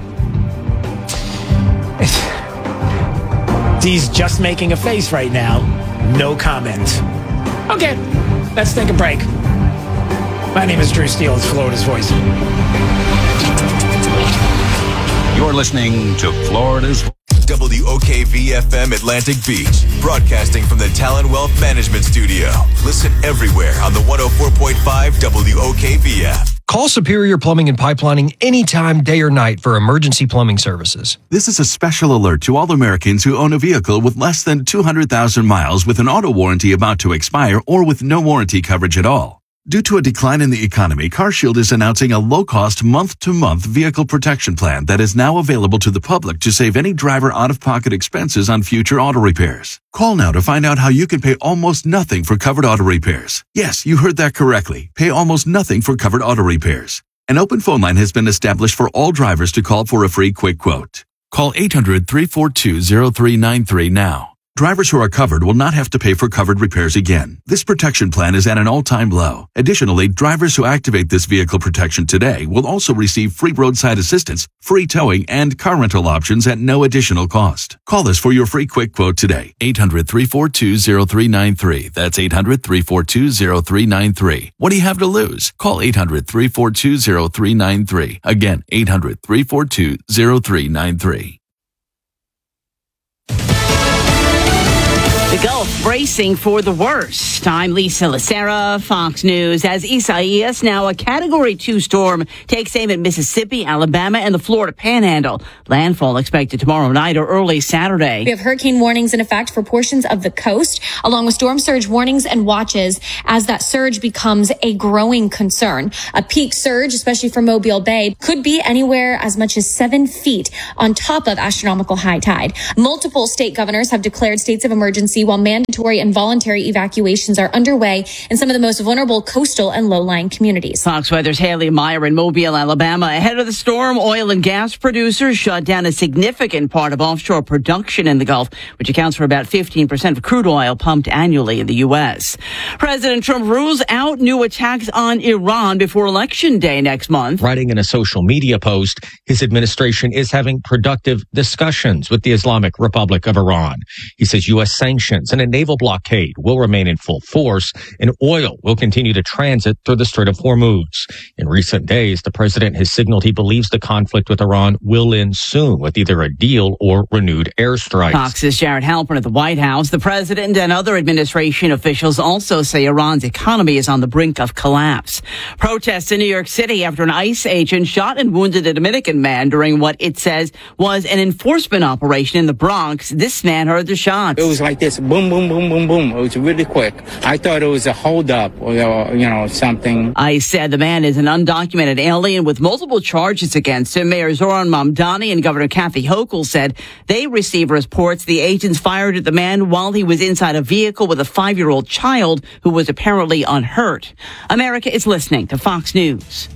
D's just making a face right now. No comment. Okay, let's take a break. My name is Drew Steele. It's Florida's Voice. You're listening to Florida's W O K V F M Atlantic Beach, broadcasting from the Talon Wealth Management Studio. Listen everywhere on the one oh four point five W O K V app. Call Superior Plumbing and Pipelining anytime, day or night for emergency plumbing services. This is a special alert to all Americans who own a vehicle with less than two hundred thousand miles with an auto warranty about to expire or with no warranty coverage at all. Due to a decline in the economy, CarShield is announcing a low-cost month-to-month vehicle protection plan that is now available to the public to save any driver out-of-pocket expenses on future auto repairs. Call now to find out how you can pay almost nothing for covered auto repairs. Yes, you heard that correctly. Pay almost nothing for covered auto repairs. An open phone line has been established for all drivers to call for a free quick quote. Call eight hundred, three four two, zero three nine three now. Drivers who are covered will not have to pay for covered repairs again. This protection plan is at an all-time low. Additionally, drivers who activate this vehicle protection today will also receive free roadside assistance, free towing, and car rental options at no additional cost. Call us for your free quick quote today. eight hundred, three four two, zero three nine three. That's eight hundred, three four two, zero three nine three. What do you have to lose? Call eight hundred, three four two, zero three nine three. Again, eight hundred, three four two, zero three nine three. The Gulf bracing for the worst. I'm Lisa Lacera, Fox News. As Isaias, now a Category two storm, takes aim at Mississippi, Alabama, and the Florida Panhandle. Landfall expected tomorrow night or early Saturday. We have hurricane warnings in effect for portions of the coast, along with storm surge warnings and watches as that surge becomes a growing concern. A peak surge, especially for Mobile Bay, could be anywhere as much as seven feet on top of astronomical high tide. Multiple state governors have declared states of emergency emergency while mandatory and voluntary evacuations are underway in some of the most vulnerable coastal and low-lying communities. Fox Weather's Haley Meyer in Mobile, Alabama. Ahead of the storm, oil and gas producers shut down a significant part of offshore production in the Gulf, which accounts for about fifteen percent of crude oil pumped annually in the U S. President Trump rules out new attacks on Iran before Election Day next month. Writing in a social media post, his administration is having productive discussions with the Islamic Republic of Iran. He says U S sanctions and a naval blockade will remain in full force, and oil will continue to transit through the Strait of Hormuz. In recent days, the president has signaled he believes the conflict with Iran will end soon with either a deal or renewed airstrikes. Fox's Jared Halpern at the White House. The president and other administration officials also say Iran's economy is on the brink of collapse. Protests in New York City after an ICE agent shot and wounded a Dominican man during what it says was an enforcement operation in the Bronx. This man heard the shots. It was like this, boom, boom, boom, boom, boom. It was really quick. I thought it was a holdup or, you know, something. ICE said the man is an undocumented alien with multiple charges against him. Mayor Zoran Mamdani and Governor Kathy Hochul said they received reports the agents fired at the man while he was inside a vehicle with a five-year-old child who was apparently unhurt. America is listening to Fox News.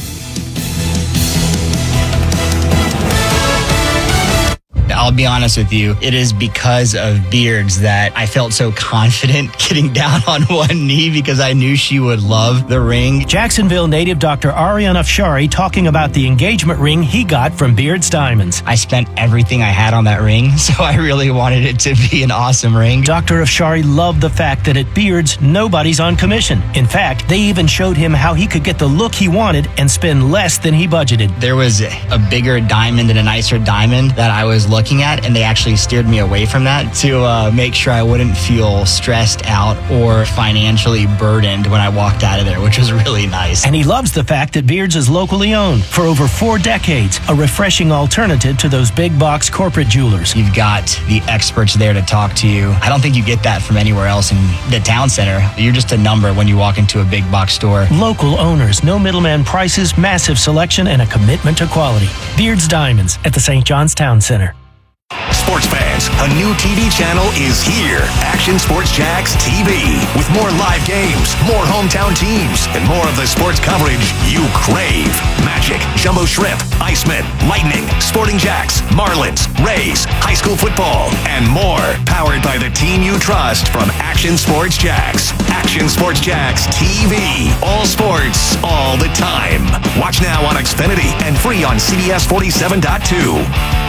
I'll be honest with you, it is because of Beards that I felt so confident getting down on one knee because I knew she would love the ring. Jacksonville native Doctor Aryan Afshari talking about the engagement ring he got from Beards Diamonds. I spent everything I had on that ring, so I really wanted it to be an awesome ring. Doctor Afshari loved the fact that at Beards, nobody's on commission. In fact, they even showed him how he could get the look he wanted and spend less than he budgeted. There was a bigger diamond and a nicer diamond that I was looking at, and they actually steered me away from that to uh, make sure I wouldn't feel stressed out or financially burdened when I walked out of there, which was really nice. And he loves the fact that Beards is locally owned for over four decades, a refreshing alternative to those big box corporate jewelers. You've got the experts there to talk to you. I don't think you get that from anywhere else in the town center. You're just a number when you walk into a big box store. Local owners, no middleman prices, massive selection, and a commitment to quality. Beards Diamonds at the Saint John's Town Center. Sports fans, a new T V channel is here. Action Sports Jax T V. With more live games, more hometown teams, and more of the sports coverage you crave. Magic, Jumbo Shrimp, Iceman, Lightning, Sporting Jacks, Marlins, Rays, high school football, and more. Powered by the team you trust from Action Sports Jax. Action Sports Jax T V. All sports, all the time. Watch now on Xfinity and free on C B S forty-seven point two.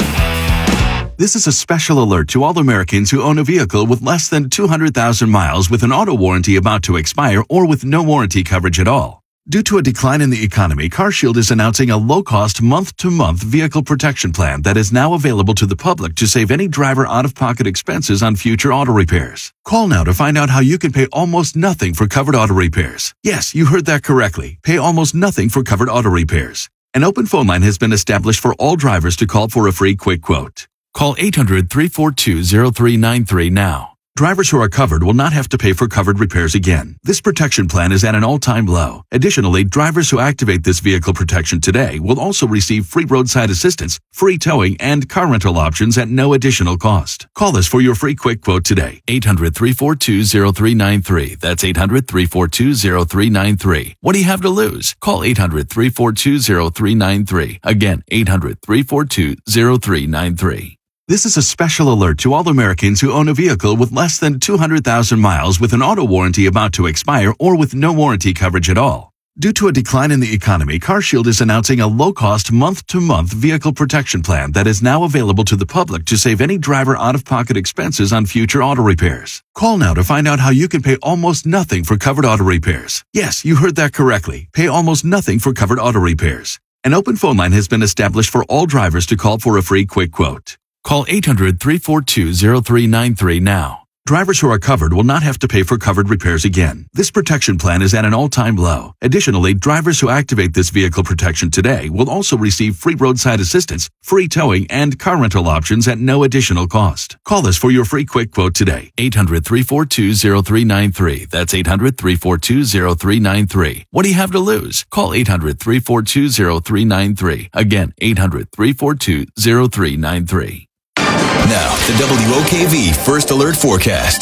This is a special alert to all Americans who own a vehicle with less than two hundred thousand miles with an auto warranty about to expire or with no warranty coverage at all. Due to a decline in the economy, CarShield is announcing a low-cost month-to-month vehicle protection plan that is now available to the public to save any driver out-of-pocket expenses on future auto repairs. Call now to find out how you can pay almost nothing for covered auto repairs. Yes, you heard that correctly. Pay almost nothing for covered auto repairs. An open phone line has been established for all drivers to call for a free quick quote. Call eight hundred, three four two, zero three nine three now. Drivers who are covered will not have to pay for covered repairs again. This protection plan is at an all-time low. Additionally, drivers who activate this vehicle protection today will also receive free roadside assistance, free towing, and car rental options at no additional cost. Call us for your free quick quote today. eight hundred, three four two, zero three nine three. That's eight hundred, three four two, zero three nine three. What do you have to lose? Call eight hundred, three four two, zero three nine three. Again, eight hundred, three four two, zero three nine three. This is a special alert to all Americans who own a vehicle with less than two hundred thousand miles with an auto warranty about to expire or with no warranty coverage at all. Due to a decline in the economy, CarShield is announcing a low-cost month-to-month vehicle protection plan that is now available to the public to save any driver out-of-pocket expenses on future auto repairs. Call now to find out how you can pay almost nothing for covered auto repairs. Yes, you heard that correctly. Pay almost nothing for covered auto repairs. An open phone line has been established for all drivers to call for a free quick quote. Call eight hundred, three four two, zero three nine three now. Drivers who are covered will not have to pay for covered repairs again. This protection plan is at an all-time low. Additionally, drivers who activate this vehicle protection today will also receive free roadside assistance, free towing, and car rental options at no additional cost. Call us for your free quick quote today. eight hundred, three four two, zero three nine three. That's eight hundred, three four two, zero three nine three. What do you have to lose? Call eight hundred, three four two, zero three nine three. Again, eight hundred, three four two, zero three nine three. Now, the W O K V First Alert Forecast.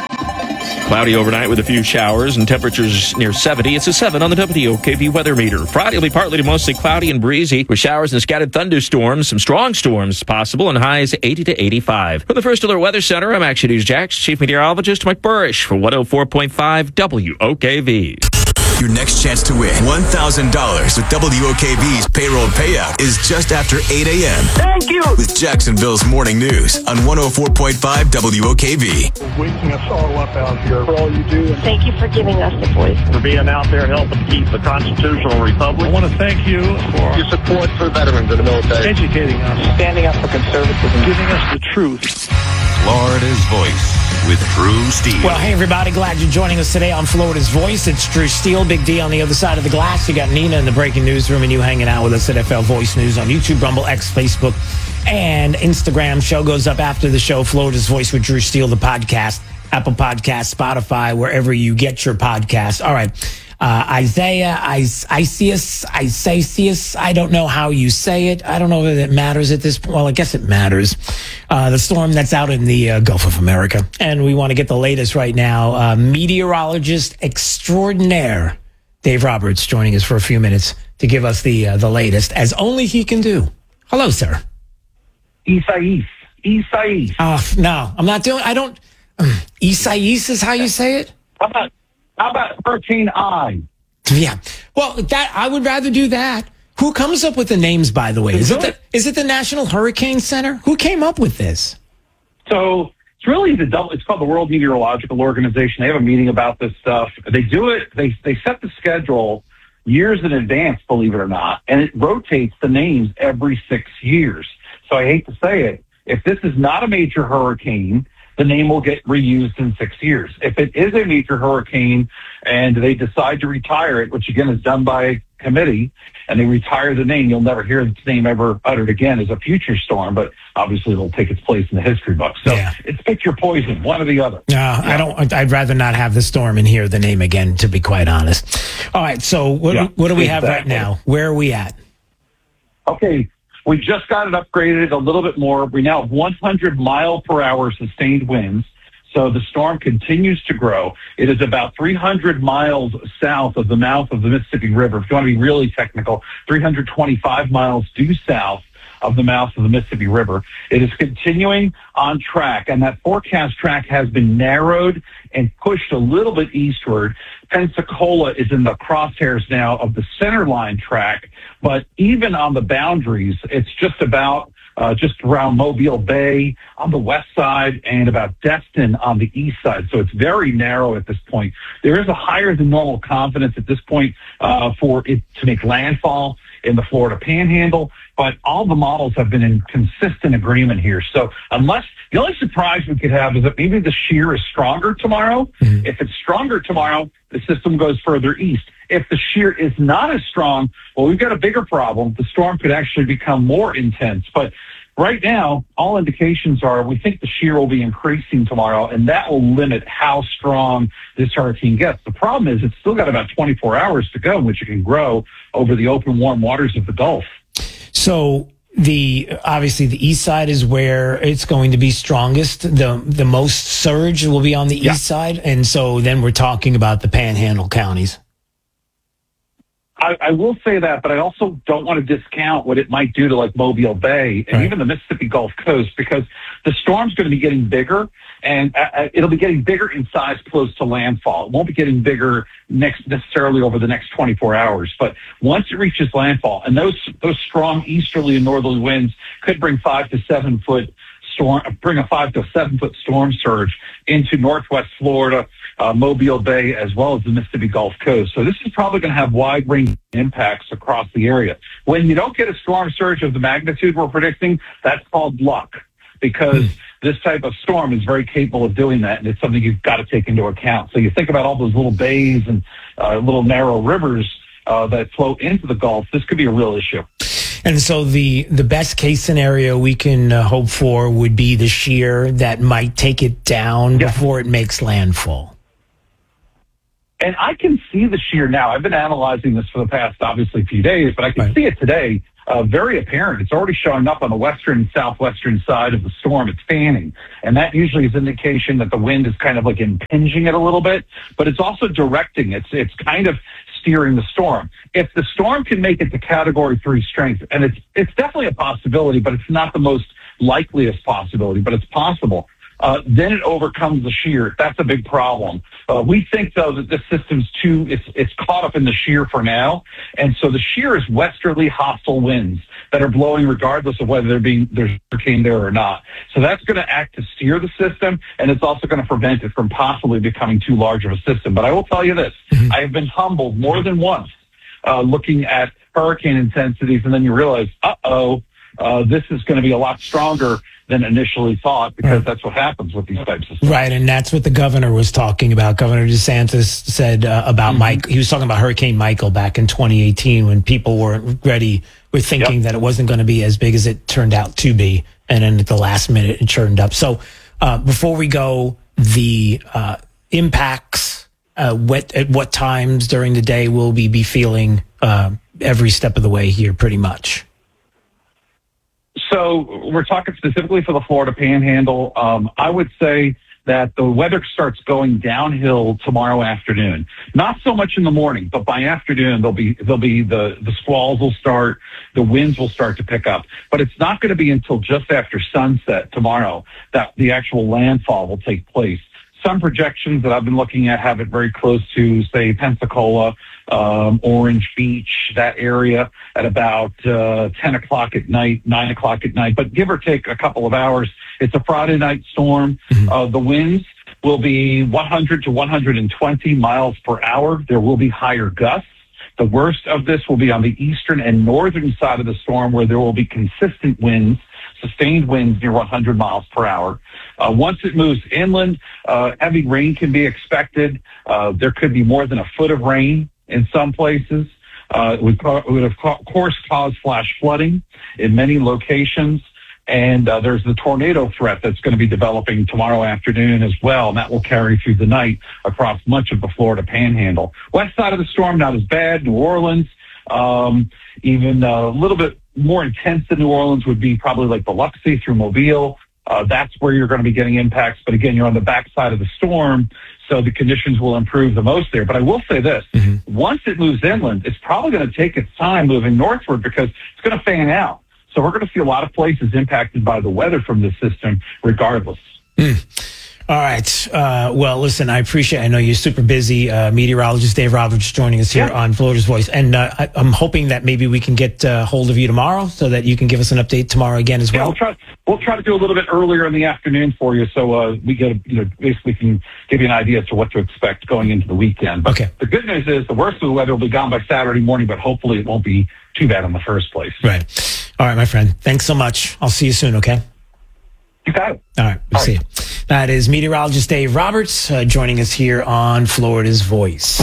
Cloudy overnight with a few showers and temperatures near seventy. It's a seven on the W O K V weather meter. Friday will be partly to mostly cloudy and breezy with showers and scattered thunderstorms. Some strong storms possible and highs eighty to eighty-five. From the First Alert Weather Center, I'm Action News Jax Chief Meteorologist Mike Burrish for one oh four point five W O K V. Your next chance to win one thousand dollars with W O K V's payroll payout is just after eight a.m. Thank you! With Jacksonville's Morning News on one oh four point five W O K V. Waking us all up out here for all you do. Thank you for giving us the voice. For being out there helping keep the constitutional republic. I want to thank you for your support for veterans in the military. Educating us. Standing up for conservatism. Giving us the truth. Florida's Voice with Drew Steele. Well, hey, everybody. Glad you're joining us today on Florida's Voice. It's Drew Steele, Big D on the other side of the glass. You got Nina in the breaking newsroom and you hanging out with us at F L Voice News on YouTube, Rumble, X, Facebook, and Instagram. Show goes up after the show, Florida's Voice with Drew Steele, the podcast, Apple Podcasts, Spotify, wherever you get your podcast. All right. Uh, Isaiah, Isias, Isaias, I don't know how you say it. I don't know if it matters at this point. Well, I guess it matters. Uh, the storm that's out in the uh, Gulf of America. And we want to get the latest right now. Uh, meteorologist extraordinaire Dave Roberts joining us for a few minutes to give us the uh, the latest, as only he can do. Hello, sir. Isaias. Isaias. Uh, no, I'm not doing, I don't, um, Isaias is how you say it? How about How about Hurricane I? Yeah. Well, that I would rather do that. Who comes up with the names, by the way? Is it the, is it the National Hurricane Center? Who came up with this? So it's really the double. It's called the World Meteorological Organization. They have a meeting about this stuff. They do it. They they set the schedule years in advance, believe it or not, and it rotates the names every six years. So I hate to say it, if this is not a major hurricane, the name will get reused in six years. If it is a major hurricane and they decide to retire it, which again is done by committee, and they retire the name, you'll never hear its name ever uttered again as a future storm, but obviously it'll take its place in the history books. So yeah. It's pick your poison, one or the other. No, uh, yeah. I don't, I'd rather not have the storm and hear the name again, to be quite honest. All right. So what, yeah, what do we exactly. have right now? Where are we at? Okay. We just got it upgraded a little bit more. We now have one hundred mile per hour sustained winds. So the storm continues to grow. It is about three hundred miles south of the mouth of the Mississippi River. If you want to be really technical, three hundred twenty-five miles due south of the mouth of the Mississippi River. It is continuing on track, and that forecast track has been narrowed and pushed a little bit eastward. Pensacola is in the crosshairs now of the center line track, but even on the boundaries, it's just about uh, just around Mobile Bay on the west side and about Destin on the east side. So it's very narrow at this point. There is a higher than normal confidence at this point uh, for it to make landfall in the Florida Panhandle, but all the models have been in consistent agreement here. So unless the only surprise we could have is that maybe the shear is stronger tomorrow. Mm-hmm. If it's stronger tomorrow, the system goes further east. If the shear is not as strong, well, we've got a bigger problem. The storm could actually become more intense. But right now, all indications are we think the shear will be increasing tomorrow, and that will limit how strong this hurricane gets. The problem is it's still got about twenty-four hours to go in which it can grow over the open, warm waters of the Gulf. So the obviously the east side is where it's going to be strongest. The the most surge will be on the yeah. east side, and so then we're talking about the Panhandle counties. I, I will say that, but I also don't want to discount what it might do to like Mobile Bay and right. even the Mississippi Gulf Coast, because the storm's going to be getting bigger, and uh, it'll be getting bigger in size close to landfall. It won't be getting bigger next necessarily over the next twenty-four hours, but once it reaches landfall, and those those strong easterly and northerly winds could bring five to seven foot storm, bring a five to seven foot storm surge into northwest Florida, uh, Mobile Bay, as well as the Mississippi Gulf Coast. So this is probably going to have wide range impacts across the area. When you don't get a storm surge of the magnitude we're predicting, that's called luck, because mm. this type of storm is very capable of doing that, and it's something you've got to take into account. So you think about all those little bays and uh, little narrow rivers uh, that flow into the Gulf. This could be a real issue. And so the, the best case scenario we can uh, hope for would be the shear that might take it down yeah. before it makes landfall. And I can see the shear now. I've been analyzing this for the past, obviously, few days, but I can right. see it today. uh, very apparent. It's already showing up on the western and southwestern side of the storm. It's fanning. And that usually is indication that the wind is kind of like impinging it a little bit, but it's also directing. It's, it's kind of steering the storm. If the storm can make it to category three strength, and it's, it's definitely a possibility, but it's not the most likeliest possibility, but it's possible. Uh, then it overcomes the shear. That's a big problem. Uh, we think, though, that this system's too, it's, it's caught up in the shear for now. And so the shear is westerly hostile winds that are blowing regardless of whether there being, there's a hurricane there or not. So that's going to act to steer the system, and it's also going to prevent it from possibly becoming too large of a system. But I will tell you this, mm-hmm. I have been humbled more than once uh, looking at hurricane intensities, and then you realize, uh-oh, uh, this is going to be a lot stronger than initially thought, because that's what happens with these types of stuff. Right, and that's what the governor was talking about. Governor DeSantis said uh, about mm-hmm. Mike. He was talking about Hurricane Michael back in twenty eighteen when people weren't ready, were thinking yep. that it wasn't going to be as big as it turned out to be, and then at the last minute it churned up. So uh, before we go, the uh, impacts, uh, what, at what times during the day will we be feeling uh, every step of the way here pretty much? So we're talking specifically for the Florida Panhandle. Um, I would say that the weather starts going downhill tomorrow afternoon. Not so much in the morning, but by afternoon there'll be there'll be the the squalls will start, the winds will start to pick up. But it's not going to be until just after sunset tomorrow that the actual landfall will take place. Some projections that I've been looking at have it very close to, say, Pensacola, um, Orange Beach, that area at about uh, ten o'clock at night, nine o'clock at night. But give or take a couple of hours, it's a Friday night storm. Mm-hmm. Uh, the winds will be one hundred to one hundred twenty miles per hour. There will be higher gusts. The worst of this will be on the eastern and northern side of the storm, where there will be consistent winds, sustained winds near one hundred miles per hour. Uh, once it moves inland, uh, heavy rain can be expected. Uh, there could be more than a foot of rain in some places. Uh, it would, it would of course cause flash flooding in many locations. And uh, there's the tornado threat that's going to be developing tomorrow afternoon as well, and that will carry through the night across much of the Florida Panhandle. West side of the storm, not as bad. New Orleans, um, even a little bit more intense than New Orleans would be probably like Biloxi through Mobile. Uh, that's where you're going to be getting impacts. But again, you're on the backside of the storm, so the conditions will improve the most there. But I will say this, mm-hmm. once it moves inland, it's probably going to take its time moving northward because it's going to fan out. So we're going to see a lot of places impacted by the weather from this system regardless. Mm. All right. Uh, well, listen, I appreciate, I know you're super busy. Uh, meteorologist Dave Roberts joining us here yeah. on Florida's Voice. And uh, I, I'm hoping that maybe we can get uh, hold of you tomorrow so that you can give us an update tomorrow again as well. Yeah, we'll try, we'll try to do a little bit earlier in the afternoon for you so uh, we get, a, you know, basically can give you an idea as to what to expect going into the weekend. But okay. The good news is the worst of the weather will be gone by Saturday morning, but hopefully it won't be too bad in the first place. Right. All right, my friend. Thanks so much. I'll see you soon, okay? You got it. All right. We'll All see right. you. That is meteorologist Dave Roberts uh, joining us here on Florida's Voice.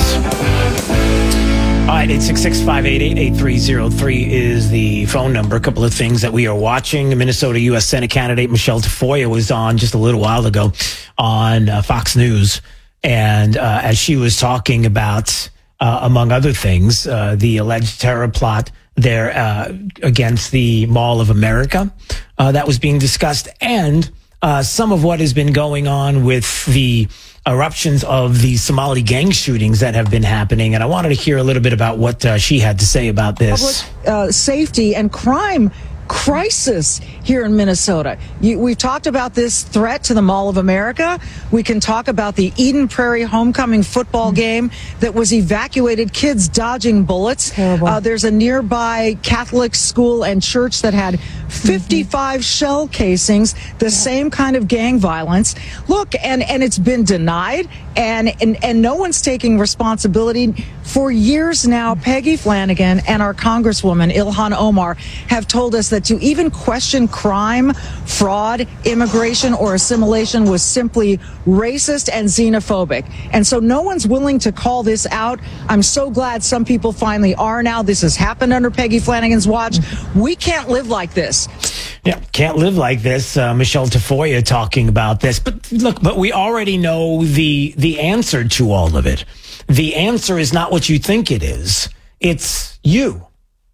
All right, eight six six, five eight eight, eight three zero three is the phone number. A couple of things that we are watching. Minnesota U S Senate candidate Michelle Tafoya was on just a little while ago on uh, Fox News. And uh, as she was talking about, uh, among other things, uh, the alleged terror plot there uh, against the Mall of America uh, that was being discussed, and uh, some of what has been going on with the eruptions of the Somali gang shootings that have been happening. And I wanted to hear a little bit about what uh, she had to say about this. Public uh, safety and crime crisis here in Minnesota. You, we've talked about this threat to the Mall of America. We can talk about the Eden Prairie homecoming football game that was evacuated, kids dodging bullets. Uh, there's a nearby Catholic school and church that had fifty-five mm-hmm. shell casings, the yeah. same kind of gang violence. Look, and, and it's been denied, and, and, and no one's taking responsibility. For years now, Peggy Flanagan and our Congresswoman, Ilhan Omar, have told us that to even question crime, fraud, immigration, or assimilation was simply racist and xenophobic. And so no one's willing to call this out. I'm so glad some people finally are now. This has happened under Peggy Flanagan's watch. We can't live like this. Yeah, can't live like this. Uh, Michelle Tafoya talking about this. But look, but we already know the the answer to all of it. The answer is not what you think it is. It's you.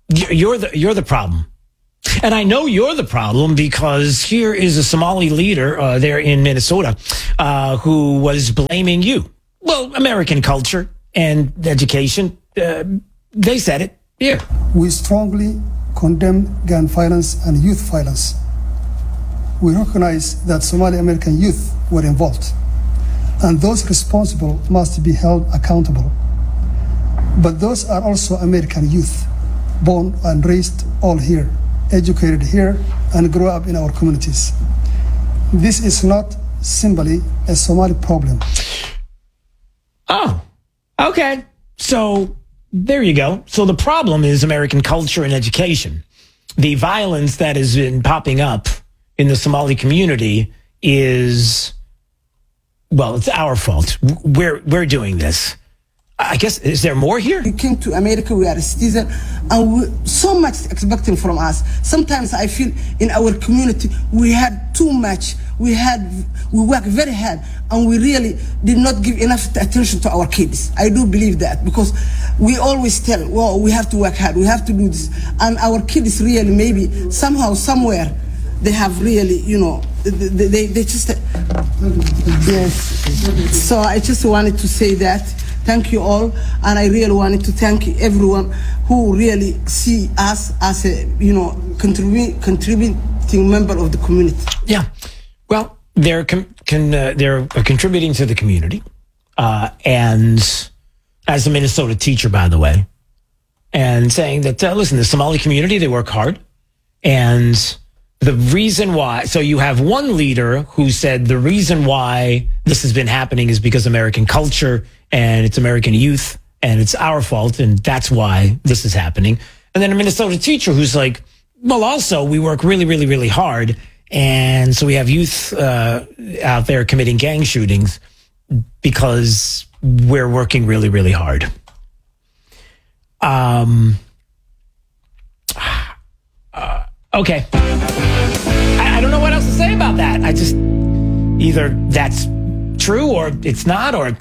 You're the you're the problem. And I know you're the problem because here is a Somali leader uh, there in Minnesota uh, who was blaming you. Well, American culture and education, uh, they said it. Here. We strongly condemn gun violence and youth violence. We recognize that Somali American youth were involved, and those responsible must be held accountable. But those are also American youth, born and raised all here, educated here, and grew up in our communities. This is not simply a Somali problem. Oh, okay. So there you go. So the problem is American culture and education. The violence that has been popping up in the Somali community is, well, it's our fault. We're, we're doing this. I guess, is there more here? We came to America, we are a citizen, and we, so much expecting from us. Sometimes I feel in our community, we had too much. We had, we worked very hard, and we really did not give enough attention to our kids. I do believe that, because we always tell, well, we have to work hard, we have to do this. And our kids really, maybe, somehow, somewhere, they have really, you know, they, they, they just, yes. So I just wanted to say that. Thank you all, and I really wanted to thank everyone who really see us as a, you know, contribu- contributing member of the community. Yeah, well, they're com- can, uh, they're contributing to the community, uh, and as a Minnesota teacher, by the way, and saying that uh, listen, the Somali community, they work hard, and the reason why. So you have one leader who said the reason why this has been happening is because American culture. And it's American youth, and it's our fault, and that's why this is happening. And then a Minnesota teacher who's like, well, also, we work really, really, really hard, and so we have youth uh, out there committing gang shootings because we're working really, really hard. Um. Uh, okay. I, I don't know what else to say about that. I just, either that's true or it's not, or...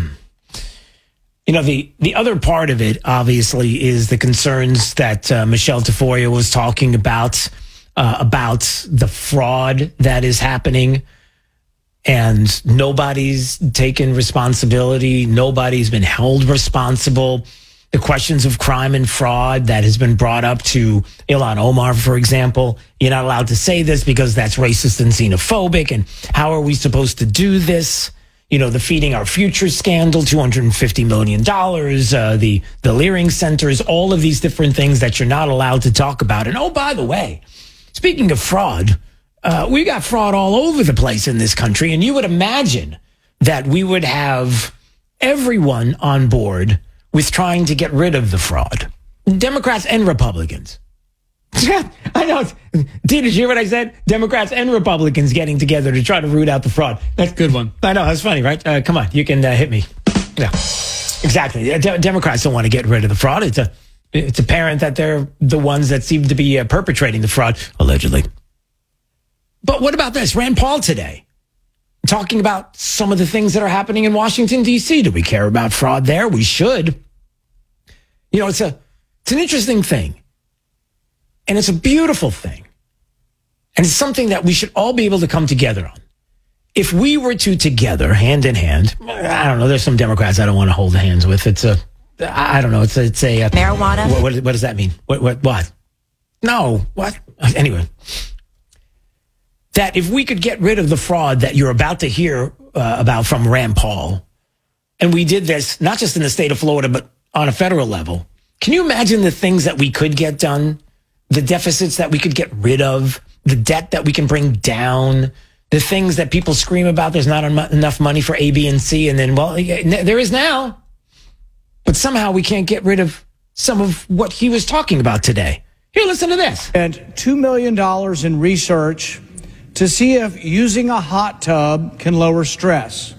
You know, the, the other part of it, obviously, is the concerns that uh, Michelle Tafoya was talking about, uh, about the fraud that is happening. And nobody's taken responsibility. Nobody's been held responsible. The questions of crime and fraud that has been brought up to Ilhan Omar, for example. You're not allowed to say this because that's racist and xenophobic. And how are we supposed to do this? You know, the Feeding Our Future scandal, two hundred fifty million dollars, uh, the, the Leering centers, all of these different things that you're not allowed to talk about. And oh, by the way, speaking of fraud, uh, we got fraud all over the place in this country. And you would imagine that we would have everyone on board with trying to get rid of the fraud. Democrats and Republicans. Yeah, I know. Did you hear what I said? Democrats and Republicans getting together to try to root out the fraud. That's a good one. I know. That's funny, right? Uh, come on. You can uh, hit me. Yeah, exactly. De- Democrats don't want to get rid of the fraud. It's a, it's apparent that they're the ones that seem to be uh, perpetrating the fraud, allegedly. But what about this? Rand Paul today, talking about some of the things that are happening in Washington, D C. Do we care about fraud there? We should. You know, it's a, it's an interesting thing. And it's a beautiful thing. And it's something that we should all be able to come together on. If we were to together, hand in hand, I don't know, there's some Democrats I don't want to hold hands with. It's a, I don't know, it's a, it's a, a marijuana. What, what, what does that mean? What, what, what? No, what? Anyway. That if we could get rid of the fraud that you're about to hear uh, about from Rand Paul, and we did this, not just in the state of Florida, but on a federal level, can you imagine the things that we could get done? The deficits that we could get rid of, the debt that we can bring down, the things that people scream about, there's not en- enough money for A, B, and C, and then, well, there is now. But somehow we can't get rid of some of what he was talking about today. Here, listen to this. And two million dollars in research to see if using a hot tub can lower stress.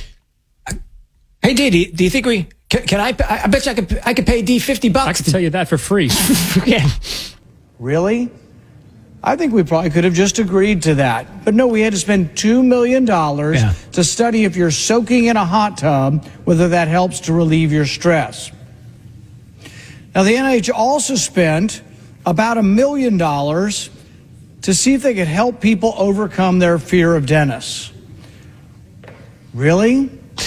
Hey, D, do you think we, can, can I, I bet you I could, I could pay D fifty bucks. I could to, tell you that for free. Yeah. Really? I think we probably could have just agreed to that. But no, we had to spend two million dollars yeah. to study if you're soaking in a hot tub, whether that helps to relieve your stress. Now, the N H L also spent about a million dollars to see if they could help people overcome their fear of dentists. Really?